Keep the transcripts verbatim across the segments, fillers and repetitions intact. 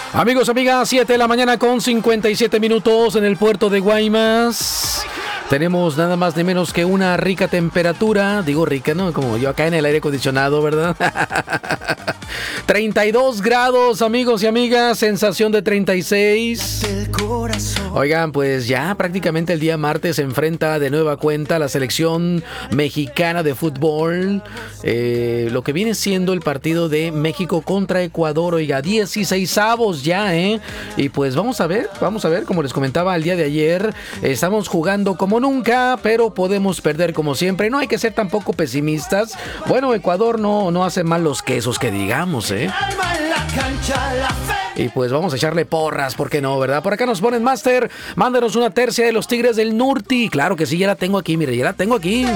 Amigos, amigas, siete de la mañana con cincuenta y siete minutos en el puerto de Guaymas. Tenemos nada más ni menos que una rica temperatura. Digo rica, ¿no? Como yo acá en el aire acondicionado, ¿verdad? treinta y dos grados, amigos y amigas. Sensación de treinta y seis. Oigan, pues ya prácticamente el día martes se enfrenta de nueva cuenta la selección mexicana de fútbol. Eh, lo que viene siendo el partido de México contra Ecuador. Oiga, dieciseisavos ya, ¿eh? Y pues vamos a ver, vamos a ver, como les comentaba el día de ayer, estamos jugando como nunca, pero podemos perder como siempre. No hay que ser tampoco pesimistas. Bueno, Ecuador no, no hace mal los quesos que digamos, ¿eh? Y pues vamos a echarle porras, ¿por qué no, verdad? Por acá nos ponen Master, mándanos una tercia de los Tigres del Norte. Claro que sí, ya la tengo aquí, mire, ya la tengo aquí.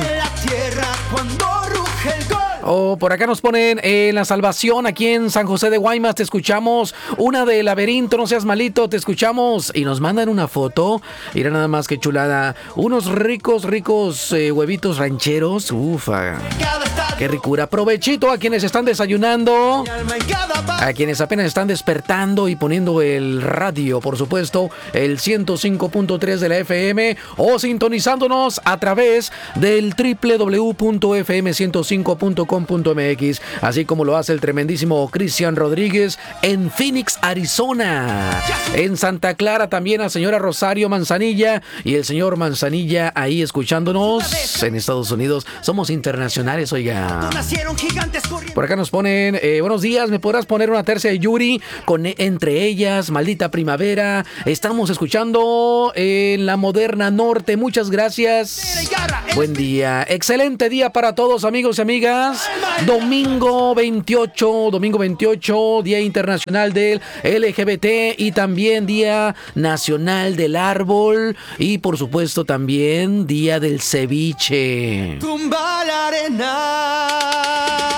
Oh, por acá nos ponen en La Salvación, aquí en San José de Guaymas, te escuchamos. Una de Laberinto, no seas malito, te escuchamos. Y nos mandan una foto, mira nada más que chulada. Unos ricos, ricos eh, huevitos rancheros. Ufa, qué ricura. Provechito a quienes están desayunando, a quienes apenas están despertando y poniendo el radio, por supuesto, el ciento cinco punto tres de la F M, o sintonizándonos a través del doble u doble u doble u punto f m ciento cinco punto com punto m x, así como lo hace el tremendísimo Cristian Rodríguez en Phoenix, Arizona. En Santa Clara también a señora Rosario Manzanilla y el señor Manzanilla ahí escuchándonos en Estados Unidos. Somos internacionales, oiga. Por acá nos ponen, eh, buenos días, ¿me podrás poner una tercia de Yuri con Entre Ellas, Maldita Primavera? Estamos escuchando en la Moderna Norte, muchas gracias. Buen día, excelente día para todos, amigos y amigas. Domingo veintiocho, domingo veintiocho, Día Internacional del L G B T y también Día Nacional del Árbol y por supuesto también Día del Ceviche. Tumba la arena.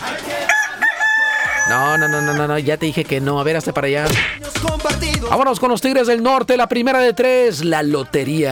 No, no, no, no, no, no, ya te dije que no. A ver, hazte para allá. Vámonos con los Tigres del Norte, la primera de tres, la lotería.